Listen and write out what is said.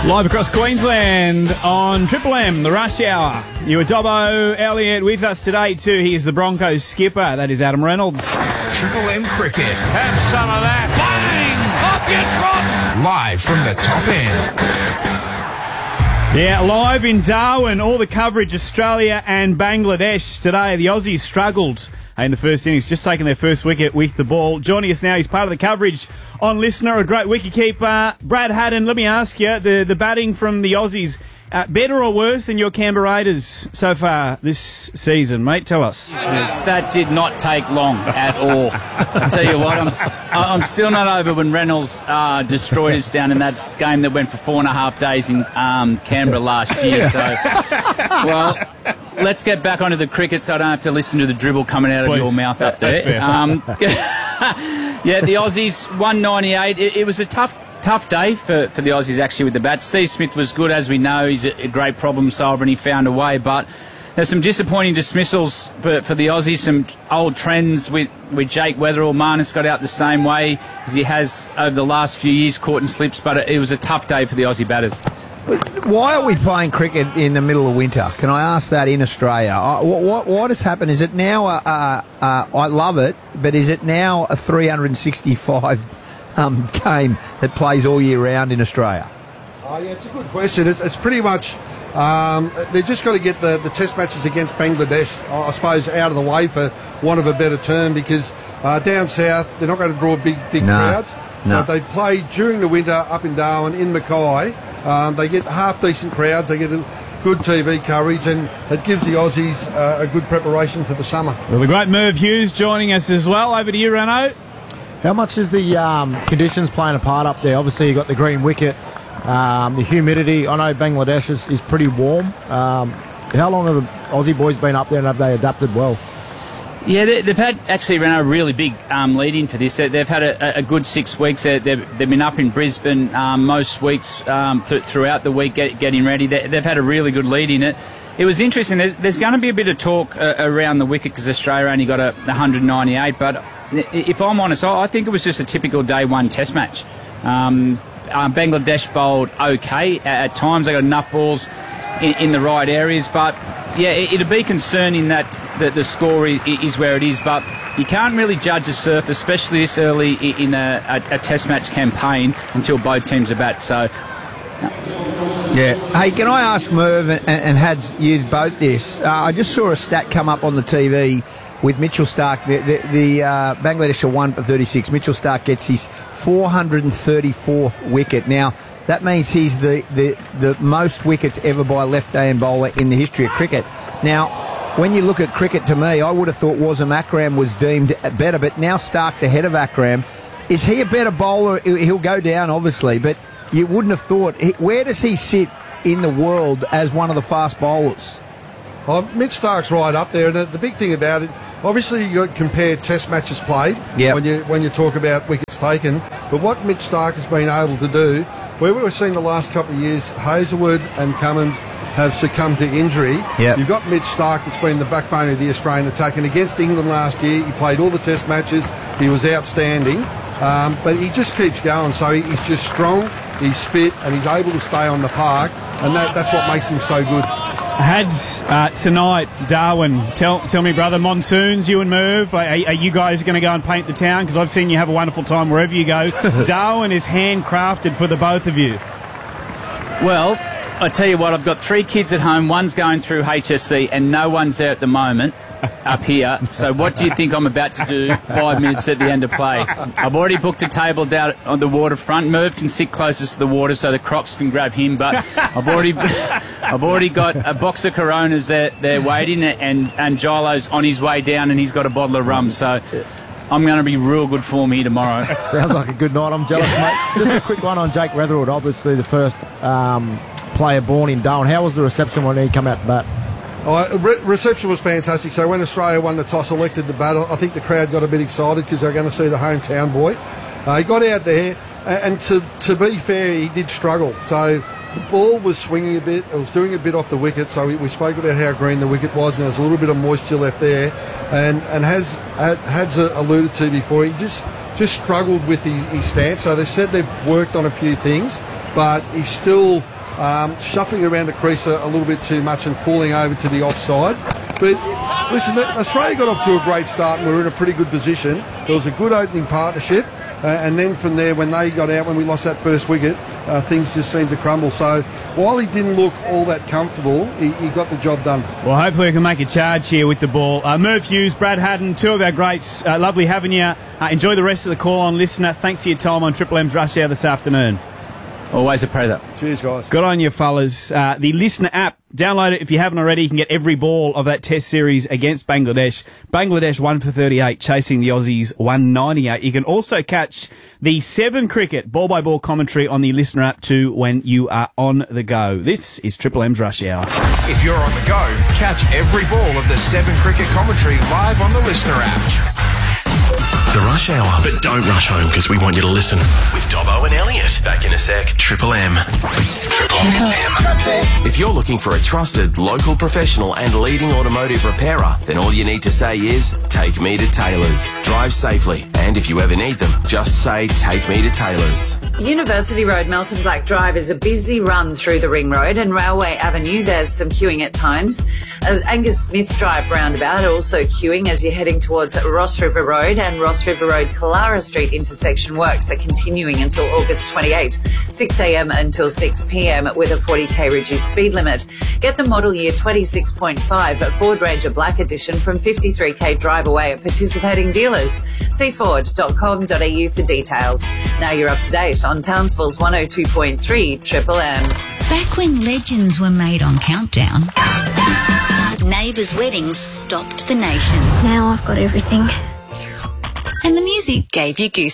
Live across Queensland on Triple M, the Rush Hour. You were Dobbo Elliott with us today too. He is the Broncos skipper. That is Adam Reynolds. Triple M Cricket. Have some of that. Bang! Off your trot! Live from the top end. Yeah, live in Darwin. All the coverage, Australia and Bangladesh today. The Aussies struggled in the first innings, just taking their first wicket with the ball. Joining us now, he's part of the coverage on Listener, a great wicketkeeper, Brad Haddin. Let me ask you, the batting from the Aussies, better or worse than your Canberra Raiders so far this season, mate? Tell us. That did not take long at all. I tell you what, I'm still not over when Reynolds destroyed us down in that game that went for 4.5 days in Canberra last year. So, well, let's get back onto the cricket so I don't have to listen to the dribble coming out of your mouth up there. Yeah, the Aussies, 198. It was a tough day for the Aussies, actually, with the bat. Steve Smith was good, as we know. He's a great problem solver, and he found a way. But there's some disappointing dismissals for the Aussies, some old trends with Jake Weatherall. Marnus got out the same way as he has over the last few years, caught in slips. But it was a tough day for the Aussie batters. Why are we playing cricket in the middle of winter? Can I ask that in Australia? What has happened? Is it now, I love it, but is it now a 365 game that plays all year round in Australia? Oh, yeah, it's a good question. It's pretty much, they've just got to get the test matches against Bangladesh, I suppose, out of the way, for want of a better term, because down south, they're not going to draw big crowds. So if they play during the winter up in Darwin, in Mackay, they get half-decent crowds, they get a good TV coverage, and it gives the Aussies a good preparation for the summer. Well, the great Merv Hughes joining us as well. Over to you, Renaud. How much is the conditions playing a part up there? Obviously, you've got the green wicket, the humidity. I know Bangladesh is pretty warm. How long have the Aussie boys been up there, and have they adapted well? Yeah, they've had, actually, ran a really big lead-in for this. They've had a good 6 weeks. They've been up in Brisbane most weeks throughout the week getting ready. They've had a really good lead in it. It was interesting. There's going to be a bit of talk around the wicket because Australia only got 198, but if I'm honest, I think it was just a typical day one test match. Bangladesh bowled okay at times. They got enough balls in the right areas, but yeah, it'd be concerning that the score is where it is, but you can't really judge a surf, especially this early in a test match campaign, until both teams are bat. So yeah. Hey, can I ask Merv and Hads, you both this? I just saw a stat come up on the TV with Mitchell Starc. The Bangladesh are 1 for 36. Mitchell Starc gets his 434th wicket. Now, that means he's the most wickets ever by a left-hand bowler in the history of cricket. Now, when you look at cricket, to me, I would have thought Wasim Akram was deemed better, but now Stark's ahead of Akram. Is he a better bowler? He'll go down, obviously, but you wouldn't have thought. Where does he sit in the world as one of the fast bowlers? Oh, Mitch Starc's right up there, and the big thing about it, obviously you got to compare test matches played when you talk about wickets taken, but what Mitch Starc has been able to do, where we've seen the last couple of years, Hazlewood and Cummins have succumbed to injury. You've got Mitch Starc that's been the backbone of the Australian attack, and against England last year, he played all the test matches, he was outstanding, but he just keeps going, so he's just strong, he's fit, and he's able to stay on the park, and that's what makes him so good. Hads, tonight, Darwin. Tell me, brother, monsoons, you and Merv, are you guys going to go and paint the town? Because I've seen you have a wonderful time wherever you go. Darwin is handcrafted for the both of you. Well, I tell you what, I've got 3 kids at home. One's going through HSC and no one's there at the moment up here. So what do you think I'm about to do 5 minutes at the end of play? I've already booked a table down on the waterfront. Merv can sit closest to the water so the Crocs can grab him, but I've already got a box of Coronas there waiting, and Gilo's on his way down and he's got a bottle of rum, so I'm going to be real good form here tomorrow. Sounds like a good night. I'm jealous, mate. Just a quick one on Jake Weatherall, obviously the first player born in Darwin. How was the reception when he came out the bat? Reception was fantastic. So when Australia won the toss, elected the bat, I think the crowd got a bit excited because they're going to see the hometown boy. He got out there, and to be fair, he did struggle. So the ball was swinging a bit. It was doing a bit off the wicket. So we spoke about how green the wicket was, and there's a little bit of moisture left there. And has alluded to before, he just struggled with his stance. So they said they've worked on a few things, but he's still shuffling around the crease a little bit too much and falling over to the offside. But listen, Australia got off to a great start and we were in a pretty good position. There was a good opening partnership. And then from there, when they got out, when we lost that first wicket, things just seemed to crumble. So while he didn't look all that comfortable, he got the job done. Well, hopefully we can make a charge here with the ball. Merv Hughes, Brad Haddon, two of our greats. Lovely having you. Enjoy the rest of the call on, listener. Thanks for your time on Triple M's Rush Hour this afternoon. Always a pleasure. Cheers, guys. Good on you, fellas. The Listener app, download it if you haven't already. You can get every ball of that test series against Bangladesh. Bangladesh 1 for 38, chasing the Aussies 198. You can also catch the 7 cricket ball-by-ball commentary on the Listener app too when you are on the go. This is Triple M's Rush Hour. If you're on the go, catch every ball of the 7 cricket commentary live on the Listener app. The Rush Hour. But don't rush home because we want you to listen. With Dobbo and Elliot. Back in a sec. Triple M. Triple M. If you're looking for a trusted, local professional and leading automotive repairer, then all you need to say is, take me to Taylor's. Drive safely. And if you ever need them, just say, take me to Taylor's. University Road, Melton Black Drive is a busy run through the Ring Road, and Railway Avenue, there's some queuing at times. Angus Smith Drive roundabout also queuing as you're heading towards Ross River Road, and Ross River Road Kalara Street intersection works are continuing until August 28, 6 a.m. until 6 p.m. with a 40k reduced speed limit. Get the model year 26.5 Ford Ranger Black Edition from 53k drive away at participating dealers. See ford.com.au for details. Now you're up to date on Townsville's 102.3 Triple M. Back when legends were made on Countdown, neighbours' weddings stopped the nation. Now I've got everything. And the music gave you goosebumps.